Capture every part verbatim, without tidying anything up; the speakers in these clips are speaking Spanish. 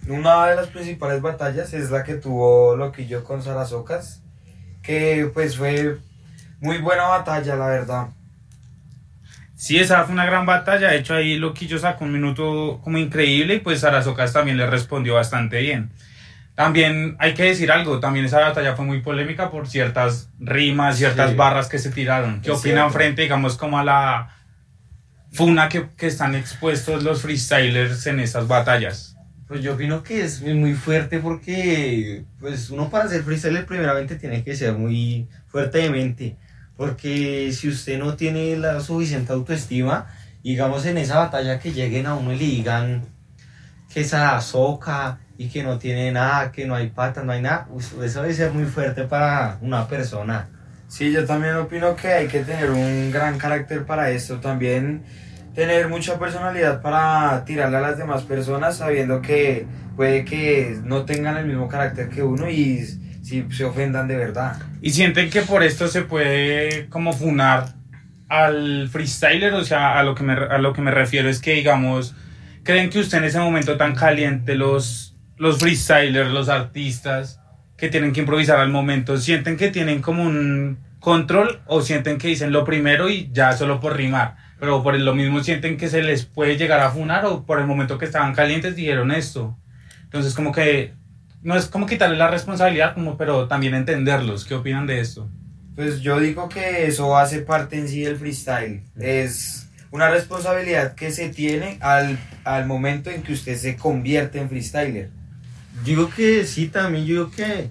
una de las principales batallas es la que tuvo Loquillo con Sarasocas, que pues fue muy buena batalla, la verdad. Sí, esa fue una gran batalla. De hecho, ahí Loquillo sacó un minuto como increíble y pues Sarasocas también le respondió bastante bien. También hay que decir algo, también esa batalla fue muy polémica por ciertas rimas, ciertas sí. barras que se tiraron. ¿Qué es opinan cierto. frente, digamos, como a la funa que, que están expuestos los freestylers en esas batallas? Pues yo opino que es muy fuerte porque pues uno para ser freestyler primeramente tiene que ser muy fuerte de mente, porque si usted no tiene la suficiente autoestima, digamos en esa batalla que lleguen a uno y le digan que esa soca y que no tiene nada, que no hay patas, no hay nada, eso debe ser muy fuerte para una persona. Sí, yo también opino que hay que tener un gran carácter para esto, también tener mucha personalidad para tirarle a las demás personas sabiendo que puede que no tengan el mismo carácter que uno y si se ofendan de verdad. ¿Y sienten que por esto se puede como funar al freestyler? O sea, a lo que me, a lo que me refiero es que, digamos, ¿creen que usted en ese momento tan caliente, los, los freestylers, los artistas que tienen que improvisar al momento, sienten que tienen como un control o sienten que dicen lo primero y ya solo por rimar? Pero por lo mismo sienten que se les puede llegar a funar o por el momento que estaban calientes dijeron esto. Entonces como que no es como quitarle la responsabilidad, como, pero también entenderlos. ¿Qué opinan de esto? Pues yo digo que eso hace parte en sí del freestyle. Es una responsabilidad que se tiene al, al momento en que usted se convierte en freestyler. Digo que sí, también yo digo que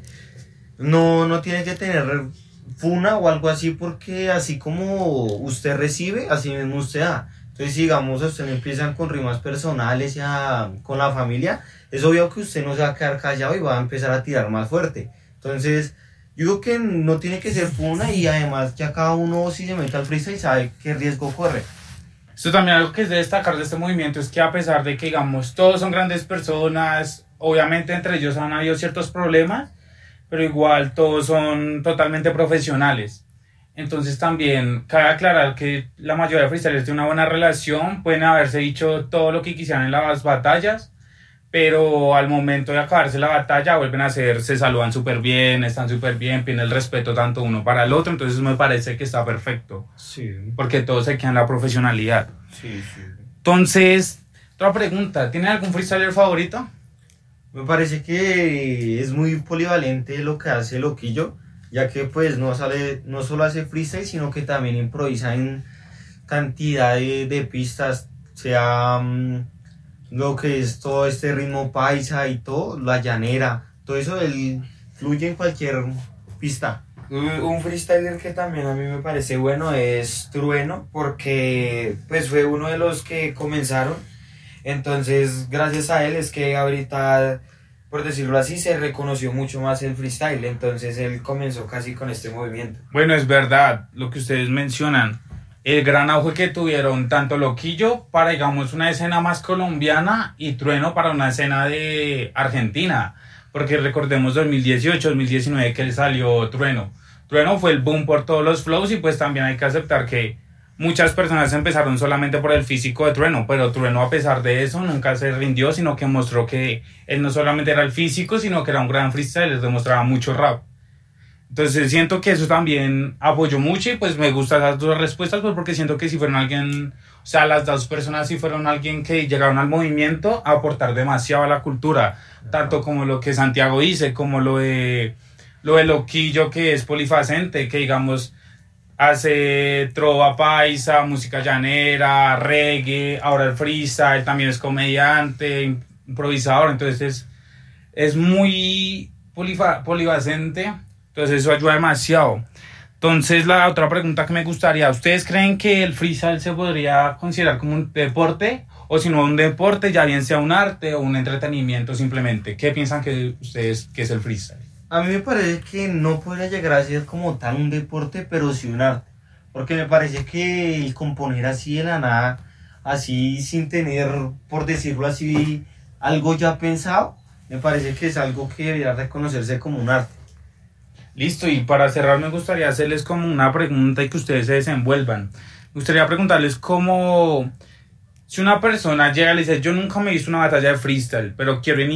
no, no tiene que tener funa o algo así, porque así como usted recibe, así mismo usted da. Entonces, si digamos a usted empiezan con rimas personales ya con la familia, es obvio que usted no se va a quedar callado y va a empezar a tirar más fuerte. Entonces, yo digo que no tiene que ser funa y además ya cada uno si se mete al freestyle sabe qué riesgo corre. Esto también algo que es de destacar de este movimiento es que a pesar de que, digamos, todos son grandes personas, obviamente entre ellos han habido ciertos problemas, pero igual todos son totalmente profesionales. Entonces también cabe aclarar que la mayoría de freestylers tienen una buena relación, pueden haberse dicho todo lo que quisieran en las batallas, pero al momento de acabarse la batalla vuelven a ser, se saludan súper bien, están súper bien, piden el respeto tanto uno para el otro, entonces me parece que está perfecto. Sí. Porque todos se quedan en la profesionalidad. Sí, sí. Entonces, otra pregunta, ¿tienen algún freestyler favorito? Me parece que es muy polivalente lo que hace Loquillo, ya que pues no, sale, no solo hace freestyle, sino que también improvisa en cantidad de, de pistas, sea um, lo que es todo este ritmo paisa y todo, la llanera, todo eso él fluye en cualquier pista. Un freestyler que también a mí me parece bueno es Trueno, porque pues fue uno de los que comenzaron. Entonces, gracias a él es que ahorita, por decirlo así, se reconoció mucho más el freestyle. Entonces, él comenzó casi con este movimiento. Bueno, es verdad lo que ustedes mencionan. El gran auge que tuvieron tanto Loquillo para, digamos, una escena más colombiana y Trueno para una escena de Argentina. Porque recordemos dos mil dieciocho, dos mil diecinueve que salió Trueno. Trueno fue el boom por todos los flows y pues también hay que aceptar que muchas personas empezaron solamente por el físico de Trueno, pero Trueno a pesar de eso nunca se rindió, sino que mostró que él no solamente era el físico, sino que era un gran freestyler, demostraba mucho rap. Entonces siento que eso también apoyó mucho y pues me gustan las dos respuestas pues porque siento que si fueron alguien, o sea, las dos personas si fueron alguien que llegaron al movimiento a aportar demasiado a la cultura, tanto como lo que Santiago dice, como lo de, lo de Loquillo que es polifacente, que digamos hace trova paisa, música llanera, reggae, ahora el freestyle, también es comediante, improvisador, entonces es, es muy polifa, polifacente, entonces eso ayuda demasiado. Entonces la otra pregunta que me gustaría, ¿ustedes creen que el freestyle se podría considerar como un deporte? O si no un deporte, ya bien sea un arte o un entretenimiento simplemente. ¿Qué piensan que ustedes que es el freestyle? A mí me parece que no podría llegar a ser como tal un deporte, pero sí un arte. Porque me parece que el componer así de la nada, así sin tener, por decirlo así, algo ya pensado, me parece que es algo que debería reconocerse como un arte. Listo, y para cerrar me gustaría hacerles como una pregunta y que ustedes se desenvuelvan. Me gustaría preguntarles cómo, si una persona llega y le dice, yo nunca me he visto una batalla de freestyle, pero quiero iniciar